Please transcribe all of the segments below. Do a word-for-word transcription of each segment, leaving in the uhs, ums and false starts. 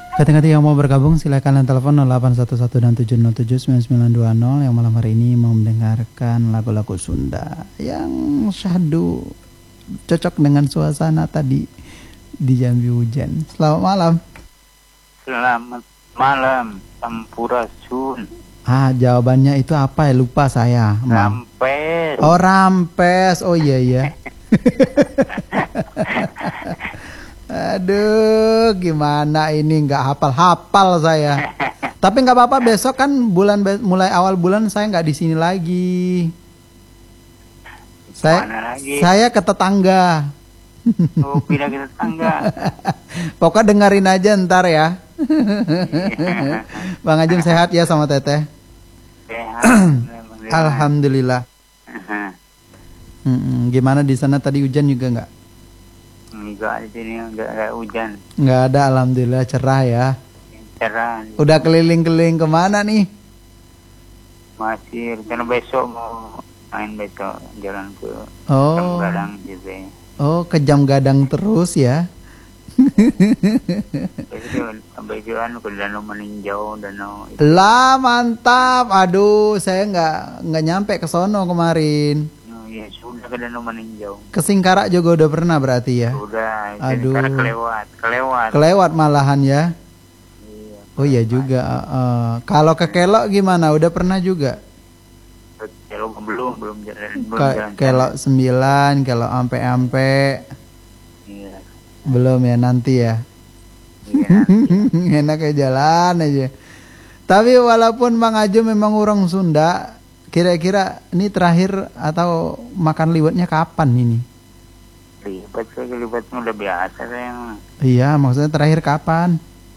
Kata-kata yang mau bergabung silakan telepon nol delapan satu satu dan tujuh nol tujuh sembilan sembilan dua nol yang malam hari ini mau mendengarkan lagu-lagu Sunda yang syahdu cocok dengan suasana tadi di Jambi hujan. Selamat malam. Selamat malam, Sampurasun. Ah, jawabannya itu apa ya? Lupa saya. Rampes. Oh, rampes. Oh iya iya. Aduh, gimana ini nggak hafal-hafal saya. Tapi nggak apa-apa, besok kan bulan mulai awal bulan saya nggak di sini lagi. Saya lagi? saya ke tetangga. Oh, pindah ke tetangga. Pokoknya dengerin aja ntar ya. Bang Ajum sehat ya sama Teteh? Sehat. Alhamdulillah. Mm-mm. Gimana di sana tadi hujan juga nggak? Enggak, di sini enggak ada hujan. Nggak ada, alhamdulillah cerah ya. Cerah. Udah keliling-keliling kemana nih? Masih, karena besok mau main besok jalan ke Oh. Jam Gadang juga. Oh, ke Jam Gadang terus ya? Sampai jalan ke Danau Meninjau, Danau itu. Lah mantap, aduh saya nggak nggak nyampe ke sono kemarin. Oh, iya, sudah ke Danau Meninjau. Ke Singkarak juga udah pernah berarti ya? Sudah, aduh. Karena kelewat, kelewat. Kelewat malahan ya? Iya, oh iya juga. Uh, uh. Kalau ke Kelok gimana? Udah pernah juga? Kelok belum, belum jalan. Belum Ke, jalan Kelok sembilan, Kelok ampe-ampe. Iya. Belum ya, nanti ya. Iya, nanti. Enak ya jalan aja. Tapi walaupun Mang Ajo memang orang Sunda, kira-kira ini terakhir atau makan liwetnya kapan ini? Libat saya, libatnya udah biasa saya. Iya, maksudnya terakhir kapan?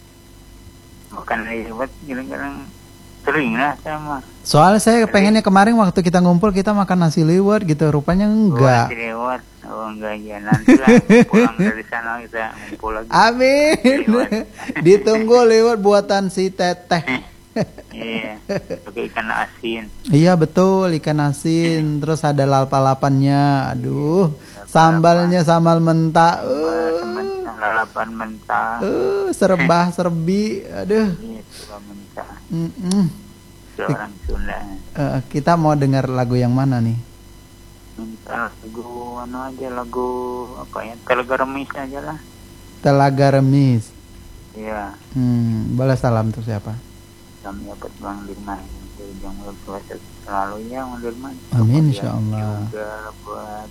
Makan libat kadang-kadang sering lah saya mah. Soalnya saya pengennya kemarin waktu kita ngumpul kita makan nasi liwet gitu, rupanya enggak. Oh, nasi liwet. Oh enggak ya, nanti lah pulang dari sana kita ngumpul lagi. Amin. Ditunggu liwet buatan si Teteh. Iya, pakai ikan asin. Iya betul, ikan asin, terus ada lalapannya. Aduh, sambalnya sambal mentah. Uh, lalapan mentah. Uh, serbah serbi. Aduh. Iya, serbah mentah. Mm -mm. Seorang Sunda. Uh, kita mau dengar lagu yang mana nih? Minta lagu anu aja, lagu apa ya? Telaga Remis aja lah. Telaga Remis. Iya. Hmm, boleh salam terus siapa? Kami dapat Bang Dirman yang berpuasa selalu ya Bang Dirman. Amin insyaallah. Juga buat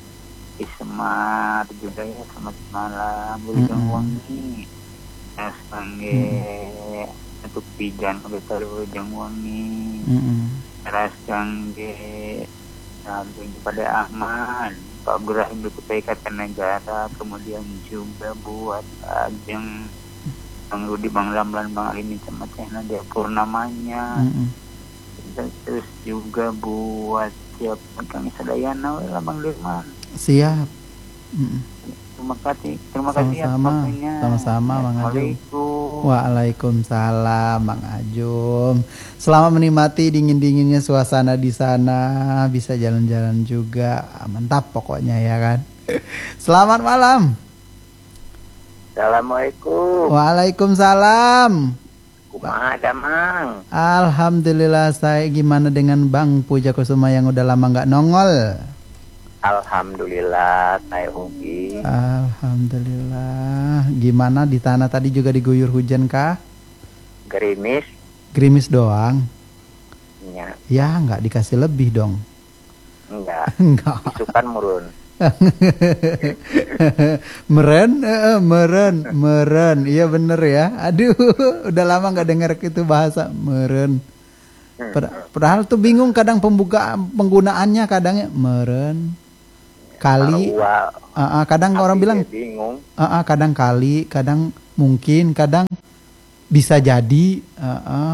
Ismar juga ya, selamat malam. Bujang wangi. Yang sange untuk pijan udah tahu Bujang wangi. Ras sange sampai kepada Ahmad, Pak Ibrahim di Kutai Kartanegara, kemudian juga buat Ajeng, Bang Rudi, Bang Lamlan, Bang Alimin, sama Teh Nadia Purnamanya. Mm-hmm. Terus juga buat siapa kami Sadayana lah Bang Dirman. Siap. Mm-hmm. Terima kasih, terima kasih sama-sama, ya, sama-sama Bang Ajum. Waalaikumsalam. Waalaikumsalam Bang Ajum. Selamat menikmati dingin-dinginnya suasana di sana, bisa jalan-jalan juga, mantap pokoknya ya kan. Selamat malam. Assalamualaikum. Waalaikumsalam. Kumaha ada Mang? Alhamdulillah, saya gimana dengan Bang Puja Kusuma yang udah lama nggak nongol? Alhamdulillah, saya Ugi. Alhamdulillah. Gimana di tanah tadi juga diguyur hujan kah? Gerimis. Gerimis doang? Ya. Ya, nggak dikasih lebih dong. Enggak. Enggak. Isukan murun. meren, uh, meren, meren. Iya bener ya. Aduh, udah lama nggak dengar itu bahasa meren. Padahal tuh bingung kadang pembuka penggunaannya kadangnya meren. Kali, uh, uh, kadang orang bilang, uh, uh, kadang kali, kadang mungkin, kadang bisa jadi, uh, uh.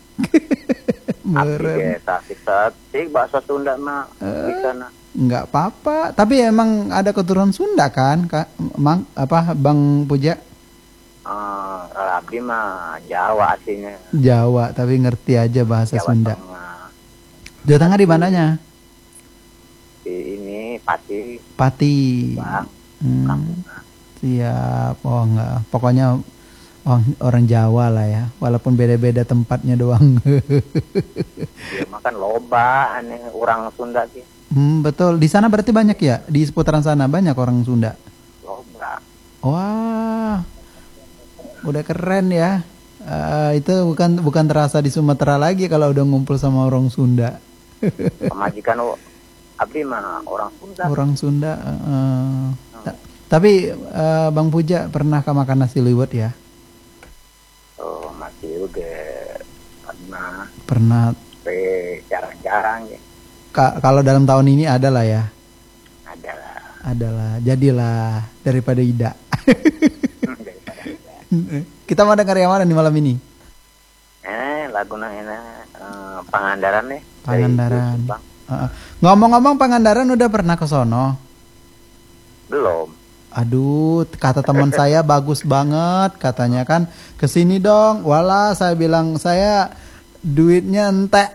meren. Tapi bahasa Sunda mah bisa nak. Nggak apa-apa, tapi emang ada keturunan Sunda kan, Kak, Mang, apa, Bang Puja? Uh, Abdi mah Jawa aslinya. Jawa, tapi ngerti aja bahasa Jawa Sunda. Tengah. Jawa Tengah di mananya? Di ini Pati. Pati. Bang. Hmm, siap. Oh enggak, pokoknya orang, orang Jawa lah ya, walaupun beda-beda tempatnya doang. Ya makan loba aneh orang Sunda sih. Hmm, betul. Di sana berarti banyak ya? Di seputaran sana banyak orang Sunda. Loba. Wah, udah keren ya. Uh, itu bukan bukan terasa di Sumatera lagi kalau udah ngumpul sama orang Sunda. Pemajikan abdi mah orang Sunda. Orang Sunda. Uh, ta- tapi uh, Bang Puja pernah ke makan nasi liwet ya? Oh masih udah pernah. Pernah. Tapi jarang-jarang ya. Ka- kalau dalam tahun ini ada lah ya. Adalah. Adalah. Jadilah daripada tidak. Daripada tidak. Kita mau dengar yang mana di malam ini? Eh lagu enak uh, Pangandaran nih. Pangandaran. Uh, ngomong-ngomong Pangandaran udah pernah ke sono? Belum. Aduh, kata teman saya bagus banget, katanya kan kesini dong. Walah, saya bilang saya duitnya entek.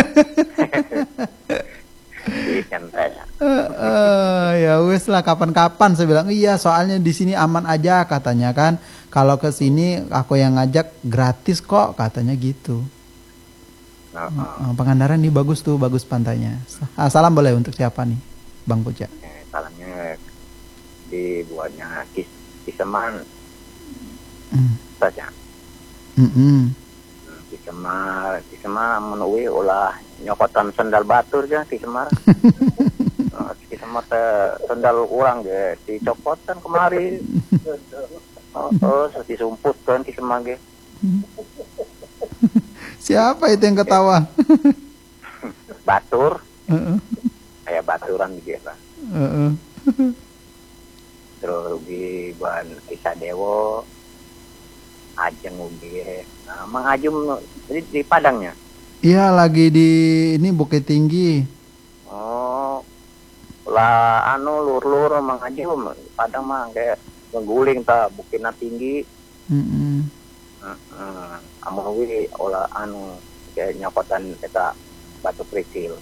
Duitnya entek. uh, uh, ya wes lah kapan-kapan saya bilang iya soalnya di sini aman aja katanya kan. Kalau ke sini aku yang ngajak gratis kok katanya gitu. Uh, uh, Pangandaran nih bagus tuh, bagus pantainya. Ah, salam boleh untuk siapa nih, Bang Puja? eh, salamnya dibuatnya kis kiseman Mm. saja. Mm-mm. Kisemar, Kisemar menuwi ulah nyokotan sendal batur ya Kisemar. uh, Kisemar teh sendal urang ge dicopotan kemari. Oh, oh disumputkan Kisemar ge. Siapa itu yang ketawa? Batur. Uh-uh. Kayak baturan gitu lah. Uh-uh. Terus di ban Isa Dewo Ajeng ugi. Nah, Mang Ajum jadi di Padangnya. Iya lagi di ini Bukit Tinggi. Oh, lah anu lur-lur Mang Ajum Padang mah kayak ngeguling ta bukitna tinggi. Mm-mm. Heeh. Amun wi olah anu kayak nyokotan eta batu kerikil.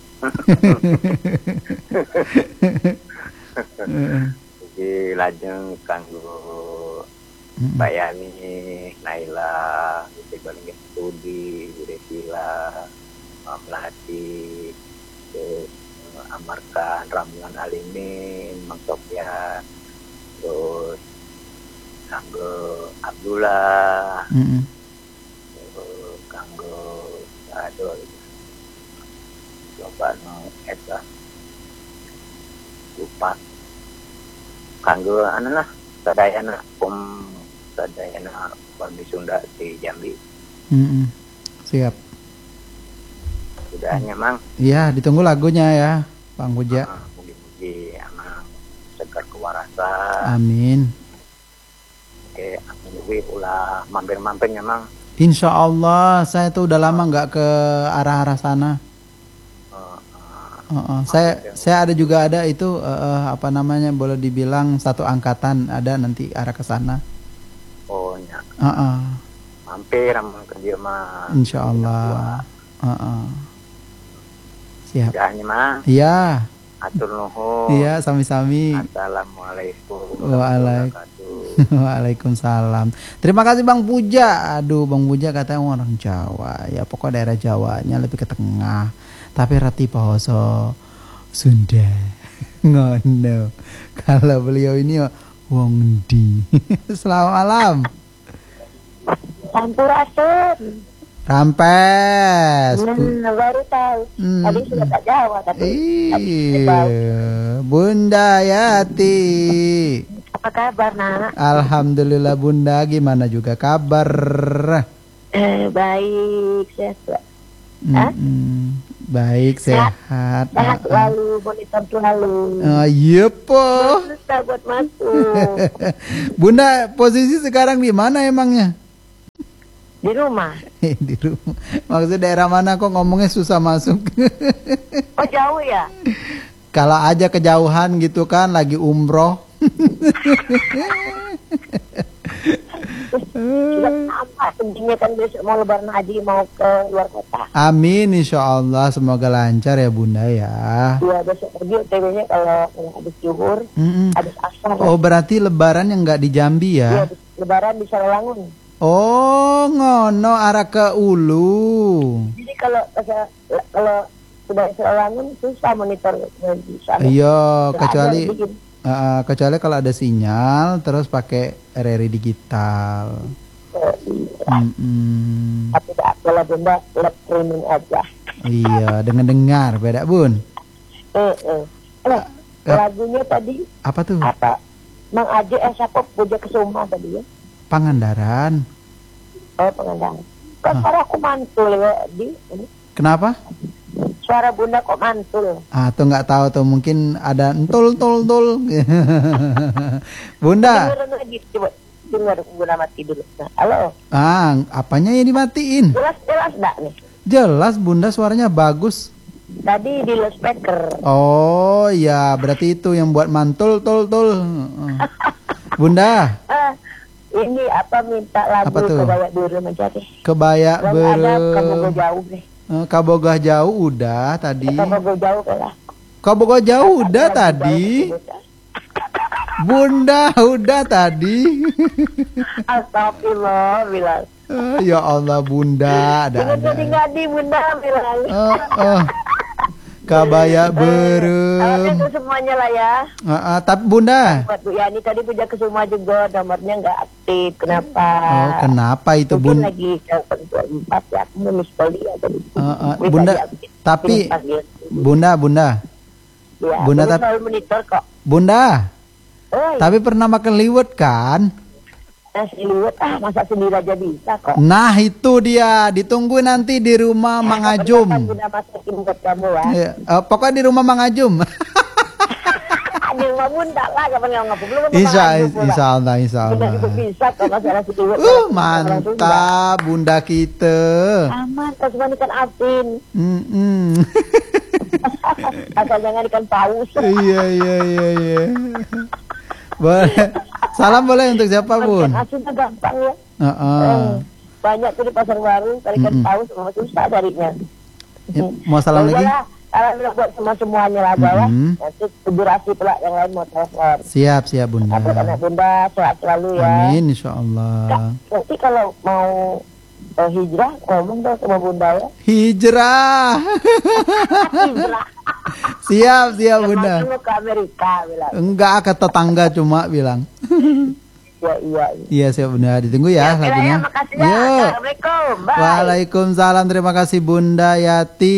Jadi lajeng kanggo Bayani, Naila, gitu bareng studi, Desila, Melati, terus Amarkan, Ramlan Alimin, Mang Sofyan, terus kanggo Abdullah, Mm-mm. terus kanggo aduh coba no eta lupa kanggo anu lah sadayana pom sadayana Bandi Sunda di Jambi. Mm-mm. Siap. Sudahnya Mang. Iya ditunggu lagunya ya Bang Puja. Uh, mugi-mugi Amang segar kewarasan. Amin. Oke, mugi ulah mampir-mampirnya Mang. Insya Allah saya tuh udah lama nggak ke arah-arah sana. Uh, uh, Uh-uh. Saya saya ada juga ada itu uh, apa namanya boleh dibilang satu angkatan ada nanti arah ke sana. oh nya. Uh-uh. Mampir Amang ke dia mah. Insya Allah. Uh-uh. Siap. Sudahnya Mang. Iya. Atur nuhun. Iya sami-sami. Assalamualaikum Waalaikum. wabarakatuh. Waalaikumsalam. Terima kasih Bang Puja. Aduh Bang Puja katanya orang Jawa. Ya pokok daerah Jawanya lebih ke tengah. Tapi rati poso Sunda. Ngono. Kalau beliau ini wong di. Selamat malam. Sampurasun. Rampes. Bu- Hmm, baru tahu. Hmm. Tadi sudah tak Jawa tapi. Iya. Bunda Yati. Apa kabar nak? Alhamdulillah Bunda, gimana juga kabar? Eh, baik, sehat. Hah? Mm-mm. Baik, Sehat. sehat. Sehat Ah, ah. selalu, monitor selalu. Ah, iya po. Susah buat masuk. Bunda, posisi sekarang di mana emangnya? Di rumah. Di rumah. Maksudnya daerah mana kok ngomongnya susah masuk? Oh jauh ya? Kalau aja kejauhan gitu kan, lagi umroh. Sudah sama pentingnya kan besok mau lebaran haji mau ke luar kota. Amin, insya Allah semoga lancar ya Bunda ya. Iya besok pergi O T W-nya kalau kalau habis zuhur, Mm-mm. habis asar. Oh berarti Lebaran yang nggak di Jambi Iya, ya? habis lebaran di Sarolangun. Oh, ngono arah ke ulu. Jadi kalau kalau sudah serangan susah monitor di sana. Iya, Nggak kecuali ada bikin. uh, kecuali kalau ada sinyal terus pakai R R I digital. Oh, iya. Mm-mm. Tapi tak kalau bunda live streaming aja. Iya, dengar-dengar beda bun. Eh, eh. Nah, Eh. lagunya tadi Apa tuh? apa? Mang Aje eh siapa Puja Kesuma tadi ya? Pangandaran. Oh, pengendang. Kok Ah. suara aku mantul ya di ini? Kenapa? Suara bunda kok mantul? Ah, tuh nggak tahu tuh, mungkin ada entul tul tul. Bunda. Dengerin lagi coba. Dengar bunda mati dulu. Nah, halo. Ah, apanya yang dimatiin? Jelas jelas enggak nih? Jelas Bunda suaranya bagus. Tadi di loudspeaker. Oh, ya berarti itu yang buat mantul tul tul. Bunda, Ah, ini apa minta lagu Apa tuh? Kebaya Dulu menjadi. kebaya Lagu ada Kabogo ber Jauh deh. Eh, Kabogah jauh udah tadi. Kabogo Jauh lah. Kabogah jauh udah tadi. Bunda udah tadi. Astagfirullah bilang. Eh, ya Allah Bunda, ada Jangan ada. jadi ngadi bunda bilang. Oh, oh. Kabaya berem. Alatnya itu semuanya lah ya. Ah, ah, tapi Bunda. Buat Bu Yani tadi Puja Kesuma juga nomornya nggak aktif. Kenapa? Oh, kenapa itu Mungkin Bun? lagi telepon dua puluh empat ya. Aku nulis kali ya tadi. Ah, ah, Wih, Bunda, tadi aktif. tapi Pintar dia. Bunda, Bunda, Ya, Bunda, aku tapi- selalu monitor kok. Bunda. Oh, Tapi pernah makan liwet kan? nasi liwet ah masa sendiri aja bisa kok. Nah itu dia, ditunggu nanti di rumah Mang Ajum. Kapan Bunda masakin buat kamu ya? Ya, eh, pokoknya di rumah Mang Ajum. Di rumah Bunda lah kapan nggak ngapa belum apa Insya, Mang Ajum pula. insya Allah, insya Bunda Allah. juga bisa kok masalah nasi liwet. Uh, Orang Sunda. mantap Bunda kita. Aman, kalau cuma ikan asin. Mm-mm. Asal jangan ikan paus. Iya, iya, iya, iya. Boleh. Salam boleh untuk siapa Bun? Ikan asinnya gampang ya. Heeh. Eh, banyak tuh di pasar baru, kalau ikan Mm-mm. paus sama susah carinya. Ya, mau salam Ya lagi? udahlah, kalau udah buat semua semuanya lah aja ya. Mm-mm. Nanti durasi pula yang lain mau telepon. Siap, siap Bunda. Aku anak bunda sehat selalu ya. Amin, insya Allah. Kak, nanti kalau mau eh, hijrah ngomong dong sama bunda ya. Hijrah. Hijrah. Siap, siap Bunda. Mau ke Amerika bilang. Enggak, ke tetangga cuma bilang. Ya iya. iya. Iya, siap Bunda. Ditunggu ya, oke lah lagunya. ya, makasih ya. Yuk. Assalamualaikum. Bye. Waalaikumsalam, terima kasih Bunda Yati.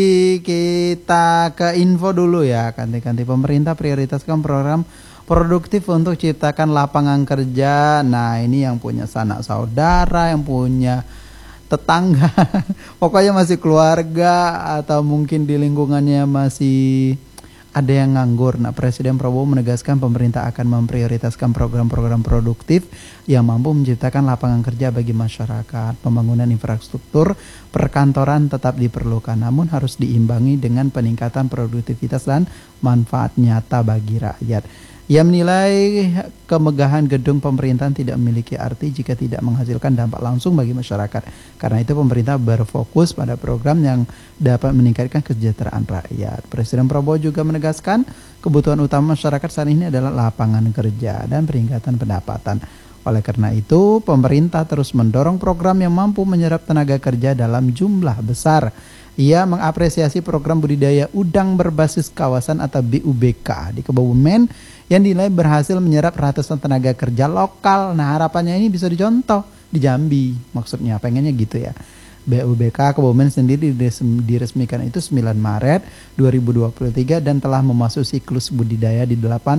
Kita ke info dulu ya. Kanti-kanti pemerintah prioritaskan program produktif untuk ciptakan lapangan kerja. Nah, ini yang punya sanak saudara, yang punya tetangga, pokoknya masih keluarga atau mungkin di lingkungannya masih ada yang nganggur. Nah, Presiden Prabowo menegaskan pemerintah akan memprioritaskan program-program produktif yang mampu menciptakan lapangan kerja bagi masyarakat. Pembangunan infrastruktur perkantoran tetap diperlukan, namun harus diimbangi dengan peningkatan produktivitas dan manfaat nyata bagi rakyat. Ia menilai kemegahan gedung pemerintahan tidak memiliki arti jika tidak menghasilkan dampak langsung bagi masyarakat. Karena itu pemerintah berfokus pada program yang dapat meningkatkan kesejahteraan rakyat. Presiden Prabowo juga menegaskan kebutuhan utama masyarakat saat ini adalah lapangan kerja dan peningkatan pendapatan. Oleh karena itu, pemerintah terus mendorong program yang mampu menyerap tenaga kerja dalam jumlah besar. Ia mengapresiasi program budidaya udang berbasis kawasan atau B U B K di Kebumen yang dinilai berhasil menyerap ratusan tenaga kerja lokal. Nah, harapannya ini bisa dicontoh di Jambi. Maksudnya pengennya gitu ya. B U B K Kebumen sendiri diresmikan itu sembilan Maret dua ribu dua puluh tiga dan telah memasuki siklus budidaya di delapan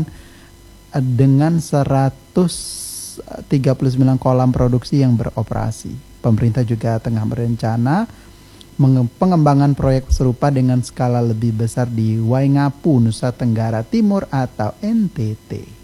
dengan seratus tiga puluh sembilan kolam produksi yang beroperasi. Pemerintah juga tengah berencana pengembangan proyek serupa dengan skala lebih besar di Waingapu, Nusa Tenggara Timur atau N T T.